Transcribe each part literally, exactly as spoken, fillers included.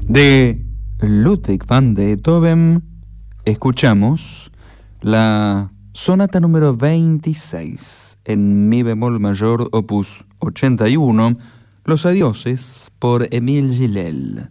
De Ludwig van Beethoven escuchamos la sonata número veintiséis en mi bemol mayor, opus ochenta y uno, Los Adioses, por Émile Gilel.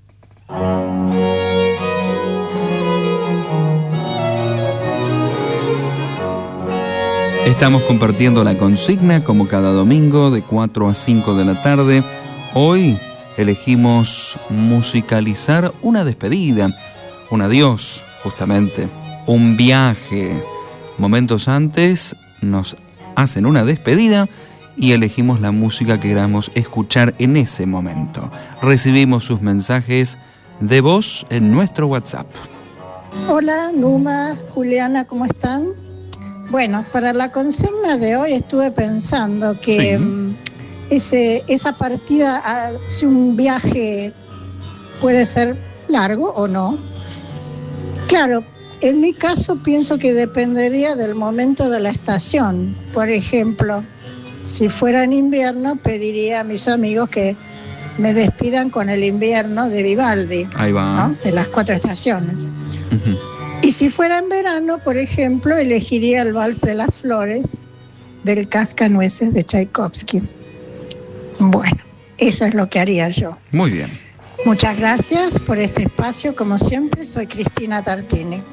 Estamos compartiendo la consigna como cada domingo de cuatro a cinco de la tarde. Hoy elegimos musicalizar una despedida, un adiós, justamente, un viaje. Momentos antes nos hacen una despedida y elegimos la música que queramos escuchar en ese momento. Recibimos sus mensajes de voz en nuestro WhatsApp. Hola, Numa, Juliana, ¿cómo están? Bueno, para la consigna de hoy estuve pensando que sí. ese, esa partida hacia un viaje puede ser largo o no. Claro, en mi caso pienso que dependería del momento de la estación. Por ejemplo, si fuera en invierno, pediría a mis amigos que me despidan con el invierno de Vivaldi. Ahí va. ¿No? De las cuatro estaciones. Uh-huh. Y si fuera en verano, por ejemplo, elegiría el Vals de las Flores del Cascanueces de Tchaikovsky. Bueno, eso es lo que haría yo. Muy bien. Muchas gracias por este espacio. Como siempre, soy Cristina Tartini.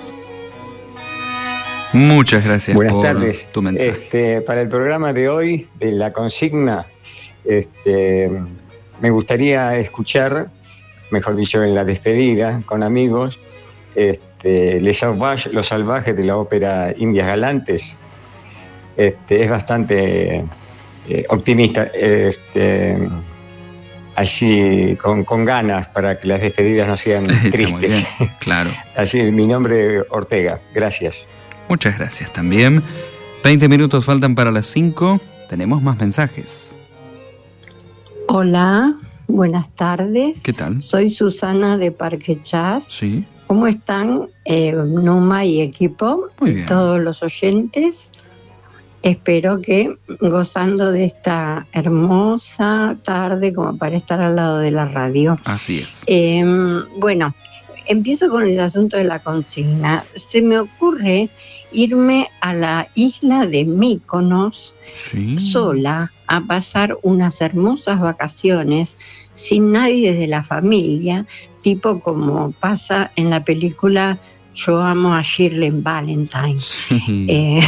Muchas gracias. Buenas por tardes. Tu mensaje. Este, para el programa de hoy, de la consigna, este, me gustaría escuchar, mejor dicho, en la despedida con amigos, este, Les Sauvages, Los Salvajes de la ópera Indias Galantes. Este, es bastante eh, optimista, este, así con, con ganas para que las despedidas no sean tristes. Muy bien, claro. Así, mi nombre es Ortega. Gracias. Muchas gracias también. veinte minutos faltan para las cinco. Tenemos más mensajes. Hola, buenas tardes. ¿Qué tal? Soy Susana de Parque Chas. Sí. ¿Cómo están, eh, Numa y equipo? Muy bien. Todos los oyentes. Espero que gozando de esta hermosa tarde como para estar al lado de la radio. Así es. Eh, bueno, empiezo con el asunto de la consigna. Se me ocurre irme a la isla de Mykonos, sí. sola, a pasar unas hermosas vacaciones sin nadie de la familia, tipo como pasa en la película Yo amo a Shirley Valentine. Sí. Eh,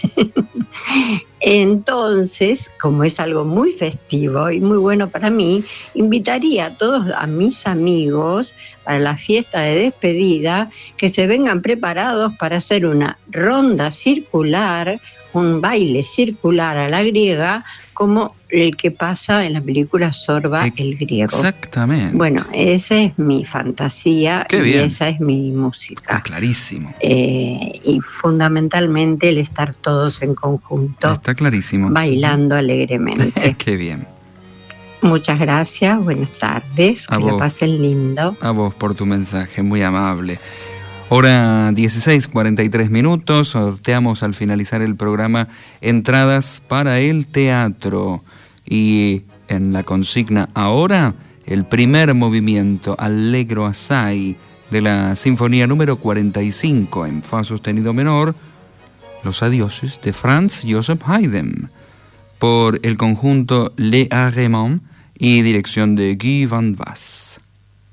entonces, como es algo muy festivo y muy bueno para mí, invitaría a todos a mis amigos para la fiesta de despedida que se vengan preparados para hacer una ronda circular, un baile circular a la griega, como el que pasa en la película Sorba el griego. Exactamente. Bueno, esa es mi fantasía. Qué y bien. Esa es mi música. Está clarísimo. Eh, y fundamentalmente el estar todos en conjunto. Está clarísimo. Bailando alegremente. Qué bien. Muchas gracias, buenas tardes, A que vos. la pasen lindo. A vos por tu mensaje, muy amable. Hora dieciséis cuarenta y tres minutos, sorteamos al finalizar el programa entradas para el teatro. Y en la consigna ahora, el primer movimiento Allegro Assai de la Sinfonía número cuarenta y cinco en Fa sostenido menor, Los Adioses de Franz Joseph Haydn, por el conjunto Le Agrément y dirección de Guy Van Was.